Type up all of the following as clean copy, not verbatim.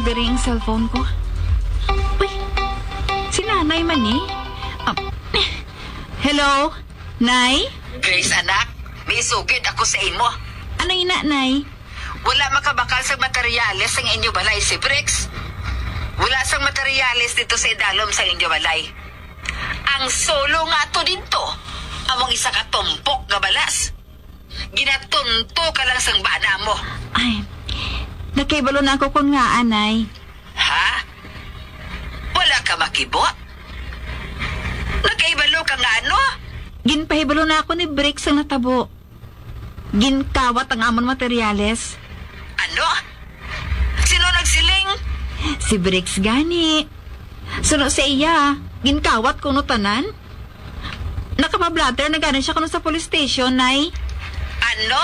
diri ang cellphone ko. Uy, si nanay man eh. Hello, Nay? Grace, anak, may sugid ako sa imo. Ano ina, Nay? Wala makabakal sa materyales sa inyo balay si Brix. Wala sang materyales dito sa idalom sa inyo balay. Ang solo nga to dito, among isa ka tumpok nga balas. Ginatunto ka lang sang bana mo. Ay, nakaibalo na ako kung nga, Nay. Ha? Wala ka makibot? Nakaibalo ka nga ano? Ginpahibalo na ako ni Brix ang natabo. Ginkawat ang amon materyales. Ano? Sino nagsiling? Si Brix gani. Suno sa iya, ginkawat kuno tanan. Nakapablatter na gani siya kuno sa police station, Nay. Ano?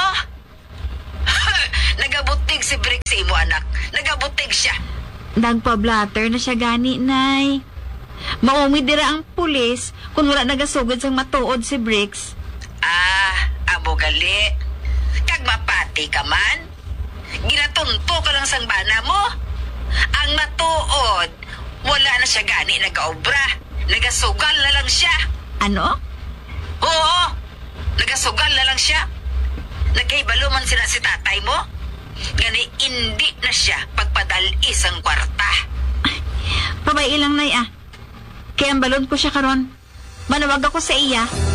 Nagabutig si Brix sa imo, anak. Nagabutig siya. Nagpablatter na siya gani, Nay. Maumid dira ang pulis kung wala nagasugod sang matuod si Brix. Amo gali. Kag mapati ka man. Ginatunto ka lang sang bana mo. Ang matuod, wala na siya gani nagaobra. Nagasugal na lang siya. Ano? Oo, nagasugal na lang siya. Nagkaibalo man sila si tatay mo. Gani hindi na siya pagpadalis ang kwarta. Pabay ilang, Nay, ah. Kaya ang balon ko siya karon. Manawag ako sa iya.